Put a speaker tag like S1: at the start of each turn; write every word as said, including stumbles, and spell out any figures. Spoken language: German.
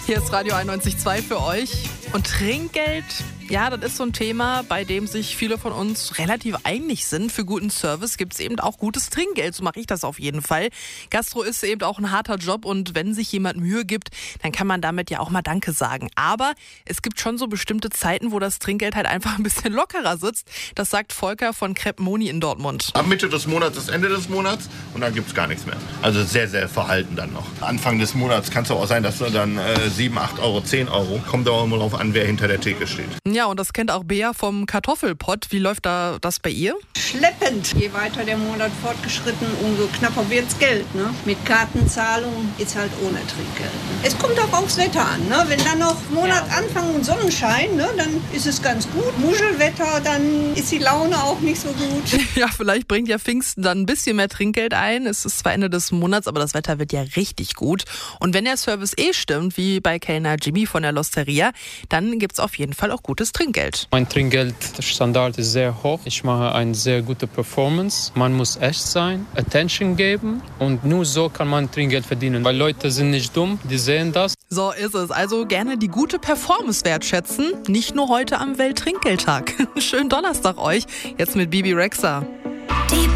S1: Hier ist Radio einundneunzig Komma zwei für euch. Und Trinkgeld, ja, das ist so ein Thema, bei dem sich viele von uns relativ einig sind. Für guten Service gibt es eben auch gutes Trinkgeld. So mache ich das auf jeden Fall. Gastro ist eben auch ein harter Job und wenn sich jemand Mühe gibt, dann kann man damit ja auch mal Danke sagen. Aber es gibt schon so bestimmte Zeiten, wo das Trinkgeld halt einfach ein bisschen lockerer sitzt. Das sagt Volker von Crepe Moni in Dortmund.
S2: Ab Mitte des Monats ist Ende des Monats und dann gibt es gar nichts mehr. Also sehr, sehr verhalten dann noch. Anfang des Monats kann es auch sein, dass du dann äh, sieben, acht Euro, zehn Euro, kommt aber immer drauf an, wer hinter der Theke steht.
S1: Ja, und das kennt auch Bea vom Kartoffelpott. Wie läuft da das bei ihr?
S3: Schleppend. Je weiter der Monat fortgeschritten, umso knapper wird's Geld. Ne? Mit Kartenzahlung ist halt ohne Trinkgeld. Ne? Es kommt auch aufs Wetter an. Ne? Wenn dann noch Monatanfang und Sonnenschein, ne? Dann ist es ganz gut. Muschelwetter, dann ist die Laune auch nicht so gut.
S1: Ja, vielleicht bringt ja Pfingsten dann ein bisschen mehr Trinkgeld ein. Es ist zwar Ende des Monats, aber das Wetter wird ja richtig gut. Und wenn der Service eh stimmt, wie bei Kellner Jimmy von der Losteria, dann gibt's auf jeden Fall auch gutes Trinkgeld.
S4: Mein Trinkgeldstandard ist sehr hoch. Ich mache eine sehr gute Performance. Man muss echt sein, Attention geben und nur so kann man Trinkgeld verdienen. Weil Leute sind nicht dumm, die sehen das.
S1: So ist es. Also gerne die gute Performance wertschätzen. Nicht nur heute am Welttrinkgeldtag. Schönen Donnerstag euch. Jetzt mit Bibi Rexha.